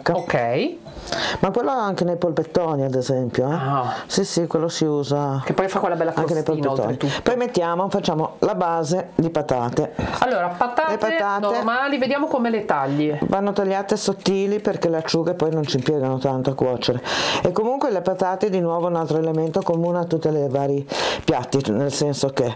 fresca. Ok. Ma quello anche nei polpettoni, ad esempio. Ah. Sì, quello si usa. Che poi fa quella bella anche nei crostina polpettoni. oltretutto. Poi facciamo la base di patate. Allora, patate normali, vediamo come le tagli. Vanno tagliate sottili perché le acciughe poi non ci impiegano tanto a cuocere. E comunque le patate, di nuovo, un altro elemento comune a tutti i vari piatti, nel senso che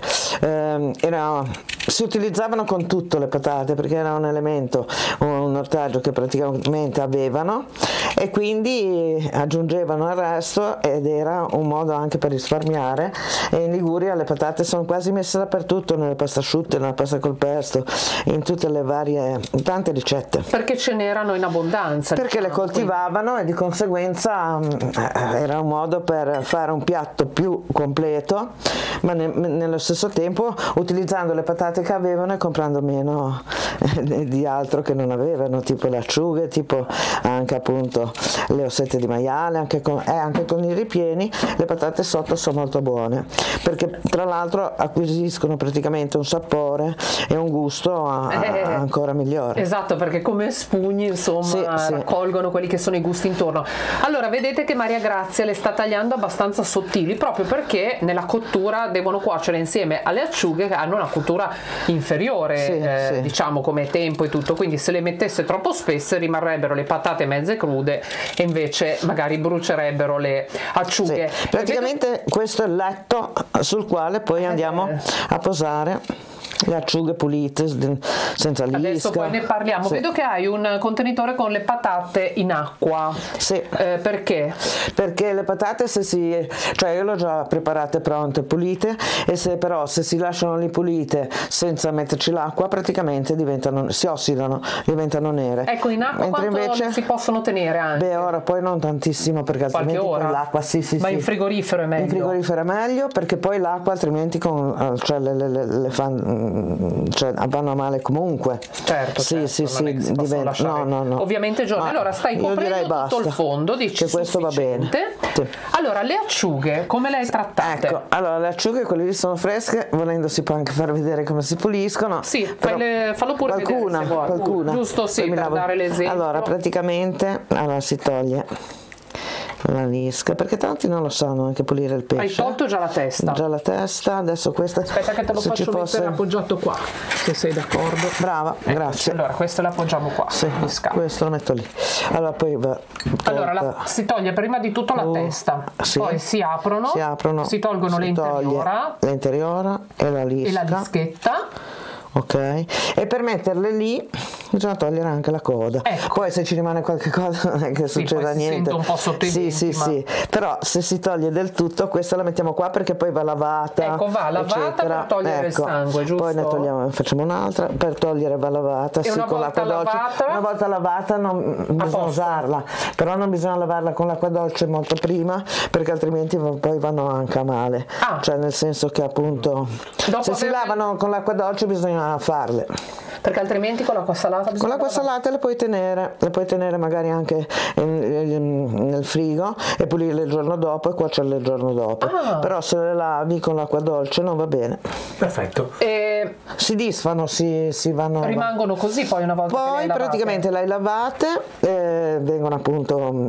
si utilizzavano con tutto le patate perché era un elemento, un ortaggio che praticamente avevano, e quindi aggiungevano il resto, ed era un modo anche per risparmiare. E in Liguria le patate sono quasi messe dappertutto, nelle pasta asciutte, nella pasta col pesto, in tutte le varie, tante ricette, perché ce n'erano in abbondanza, perché le coltivavano, e di conseguenza era un modo per fare un piatto più completo, ma nello stesso tempo utilizzando le patate che avevano e comprando meno di altro che non avevano, tipo le acciughe, tipo anche appunto le ossette di maiale, anche con i ripieni. Le patate sotto sono molto buone perché tra l'altro acquisiscono praticamente un sapore e un gusto ancora migliore. Esatto, perché come spugni, insomma, raccolgono quelli che sono i gusti intorno. Allora, vedete che Maria Grazia le sta tagliando abbastanza sottili, proprio perché nella cottura devono cuocere insieme alle acciughe, che hanno una cottura inferiore, diciamo, come tempo e tutto, quindi se le mettesse troppo spesse rimarrebbero le patate mezze crude e invece magari brucerebbero le acciughe. Praticamente questo è il letto sul quale poi andiamo a posare le acciughe pulite, senza lisca. Adesso poi ne parliamo. Vedo che hai un contenitore con le patate in acqua. Perché? Perché le patate, cioè io le ho già preparate pronte, pulite, e se si lasciano lì pulite senza metterci l'acqua, praticamente si ossidano, diventano nere. Ecco, in acqua quanto invece si possono tenere anche? Beh, ora poi non tantissimo, perché altrimenti poi l'acqua ma in frigorifero è meglio. In frigorifero è meglio, perché poi l'acqua altrimenti vanno a male comunque. Certo, no. Ovviamente, Giorgio, allora stai coprendo tutto il fondo, dici che questo va bene. Allora, le acciughe come le hai trattate? Ecco, allora le acciughe, quelle lì sono fresche, volendo si può anche far vedere come si puliscono. Fallo pure vedere qualcuna. Giusto, per dare l'esempio. Allora, praticamente si toglie la lisca, perché tanti non lo sanno anche pulire il pesce. Hai tolto già la testa? Già la testa, adesso questa. Aspetta che te lo faccio mettere appoggiato qua, se sei d'accordo. Brava, grazie. Allora, questo l'appoggiamo qua. Questo lo metto lì. Allora poi si toglie prima di tutto la testa, poi si aprono, si tolgono l'interiora e la lisca. E la dischetta. Ok, e per metterle lì bisogna togliere anche la coda. Poi se ci rimane qualche cosa non è che succeda niente. Si sente un po' sotto i denti, sì, però se si toglie del tutto, questa la mettiamo qua perché poi va lavata. Va lavata per togliere il sangue, giusto? Poi ne facciamo un'altra per togliere, va lavata, con l'acqua dolce. Una volta lavata non bisogna usarla, però non bisogna lavarla con l'acqua dolce molto prima, perché altrimenti poi vanno anche a male. Cioè nel senso che appunto se si lavano con l'acqua dolce bisogna farle, perché altrimenti con l'acqua salata le puoi tenere magari anche nel frigo e pulirle il giorno dopo e cuocerle il giorno dopo. Però se le lavi con l'acqua dolce non va bene. Perfetto. Si disfano, rimangono così poi una volta che le hai praticamente le hai lavate, vengono appunto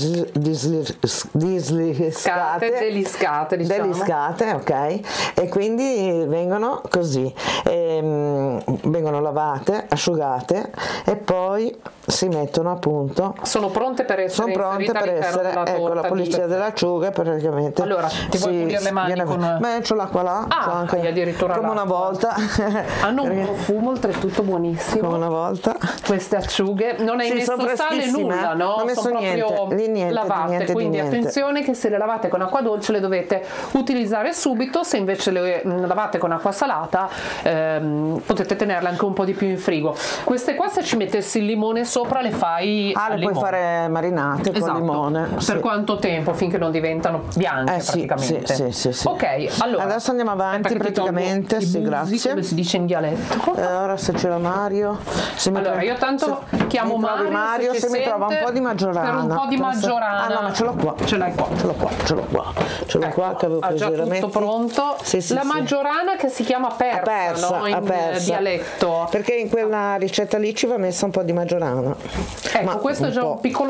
deliscate, ok, e quindi vengono così, vengono lavate, asciugate, e poi si mettono appunto, sono pronte per essere ecco, la pulizia delle acciughe praticamente. Allora, ti vuoi pulire le mani c'ho l'acqua là, anche addirittura come una volta. Hanno un profumo oltretutto buonissimo, come una volta queste acciughe. Non hai messo sale, nulla, no? Non ho messo sono proprio lavate, quindi attenzione che se le lavate con acqua dolce le dovete utilizzare subito, se invece le lavate con acqua salata potete tenerle anche un po' di più in frigo. Queste qua, se ci mettessi il limone sopra, le fai le puoi fare marinate con limone. Per quanto tempo? Finché non diventano bianche praticamente. Sì. Ok, allora adesso andiamo avanti praticamente. Grazie. Come si dice in dialetto? Ora se c'era Mario. Allora io tanto chiamo Mario, se mi trova un po' di maggiorana. Per un po' di maggiorana. No, ma ce l'ho qua. Ce l'hai qua. Ce l'ho qua che avevo preso. Ha già tutto pronto. La maggiorana che si chiama persa, no? In dialetto. Perché in quella ricetta lì ci va messa un po' di maggiorana. Ecco, questo è già un piccolo